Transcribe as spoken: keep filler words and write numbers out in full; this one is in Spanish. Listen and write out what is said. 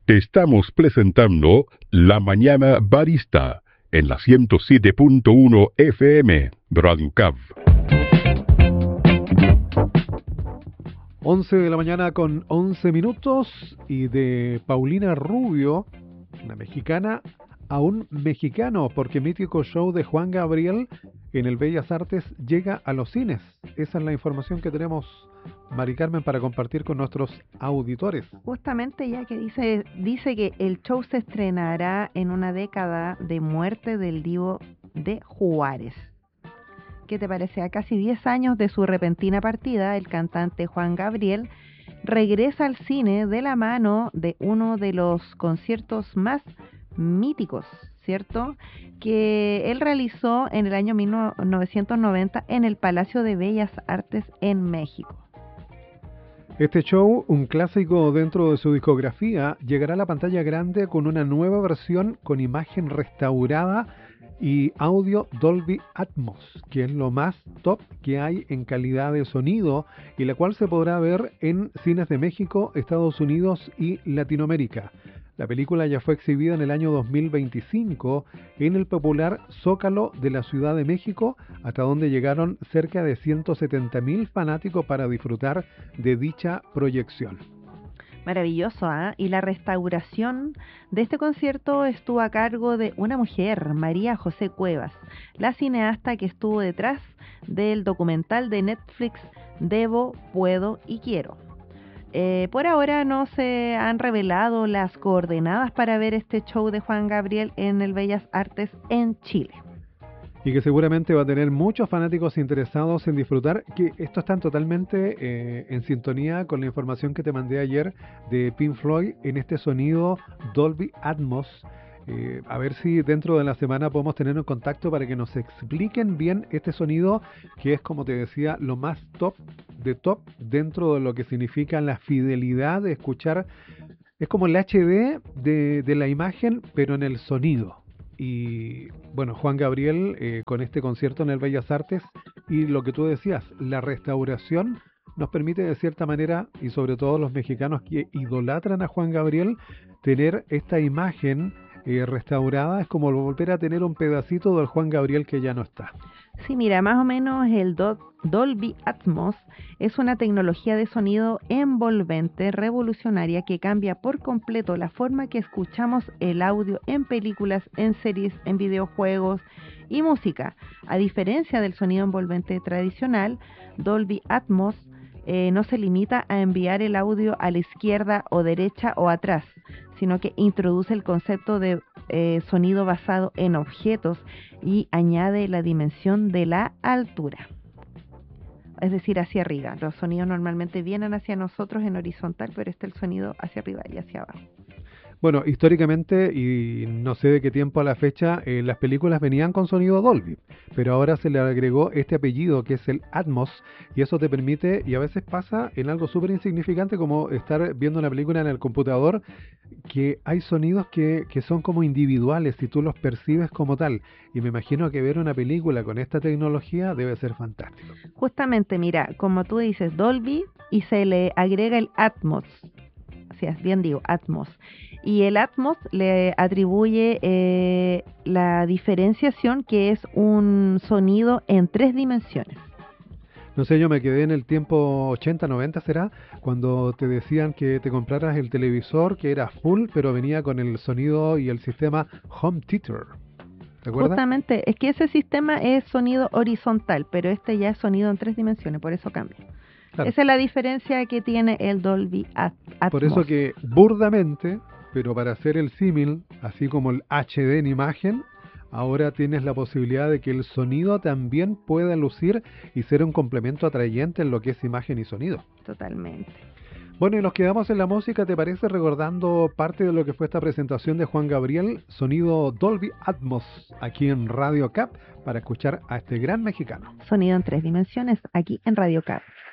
Te estamos presentando La Mañana Barista en la ciento siete punto uno F M, Radio C A V. once de la mañana con once minutos, y de Paulina Rubio, una mexicana, a un mexicano, porque mítico show de Juan Gabriel en el Bellas Artes llega a los cines. Esa es la información que tenemos, Mari Carmen, para compartir con nuestros auditores. Justamente, ya que dice, dice que el show se estrenará en una década de muerte del divo de Juárez. ¿Qué te parece? A casi diez años de su repentina partida, el cantante Juan Gabriel regresa al cine de la mano de uno de los conciertos más míticos, ¿cierto?, que él realizó en el año mil novecientos noventa en el Palacio de Bellas Artes en México. Este show, un clásico dentro de su discografía, llegará a la pantalla grande con una nueva versión con imagen restaurada y audio Dolby Atmos, que es lo más top que hay en calidad de sonido, y la cual se podrá ver en cines de México, Estados Unidos y Latinoamérica. La película ya fue exhibida en el año dos mil veinticinco en el popular Zócalo de la Ciudad de México, hasta donde llegaron cerca de ciento setenta mil fanáticos para disfrutar de dicha proyección. Maravilloso, ¿eh? Y la restauración de este concierto estuvo a cargo de una mujer, María José Cuevas, la cineasta que estuvo detrás del documental de Netflix Debo, Puedo y Quiero. Eh, por ahora no se han revelado las coordenadas para ver este show de Juan Gabriel en el Bellas Artes en Chile. Y que seguramente va a tener muchos fanáticos interesados en disfrutar, que esto están totalmente eh, en sintonía con la información que te mandé ayer de Pink Floyd en este sonido Dolby Atmos. Eh, a ver si dentro de la semana podemos tener un contacto para que nos expliquen bien este sonido, que es, como te decía, lo más top de top dentro de lo que significa la fidelidad de escuchar. Es como el H D de, de la imagen, pero en el sonido. Y bueno, Juan Gabriel eh, con este concierto en el Bellas Artes, y lo que tú decías, la restauración nos permite de cierta manera, y sobre todo los mexicanos que idolatran a Juan Gabriel, tener esta imagen eh, restaurada. Es como volver a tener un pedacito del Juan Gabriel que ya no está. Sí, mira, más o menos el Do- Dolby Atmos es una tecnología de sonido envolvente, revolucionaria, que cambia por completo la forma que escuchamos el audio en películas, en series, en videojuegos y música. A diferencia del sonido envolvente tradicional, Dolby Atmos eh, no se limita a enviar el audio a la izquierda o derecha o atrás, sino que introduce el concepto de eh, sonido basado en objetos y añade la dimensión de la altura, es decir, hacia arriba. Los sonidos normalmente vienen hacia nosotros en horizontal, pero este es el sonido hacia arriba y hacia abajo. Bueno, históricamente, y no sé de qué tiempo a la fecha, eh, las películas venían con sonido Dolby, pero ahora se le agregó este apellido que es el Atmos, y eso te permite, y a veces pasa en algo súper insignificante como estar viendo una película en el computador, que hay sonidos que, que son como individuales y tú los percibes como tal, y me imagino que ver una película con esta tecnología debe ser fantástico. Justamente, mira, como tú dices, Dolby, y se le agrega el Atmos, así es, bien digo, Atmos. Y el Atmos le atribuye eh, la diferenciación, que es un sonido en tres dimensiones. No sé, yo me quedé en el tiempo ochenta, noventa, ¿será? Cuando te decían que te compraras el televisor, que era full, pero venía con el sonido y el sistema Home Theater. ¿Te acuerdas? Justamente, es que ese sistema es sonido horizontal, pero este ya es sonido en tres dimensiones, por eso cambia. Claro. Esa es la diferencia que tiene el Dolby Atmos. Por eso que burdamente, pero para hacer el símil, así como el H D en imagen, ahora tienes la posibilidad de que el sonido también pueda lucir y ser un complemento atrayente en lo que es imagen y sonido. Totalmente. Bueno, y nos quedamos en la música, ¿te parece? Recordando parte de lo que fue esta presentación de Juan Gabriel, sonido Dolby Atmos, aquí en Radio C A P, para escuchar a este gran mexicano. Sonido en tres dimensiones, aquí en Radio C A P.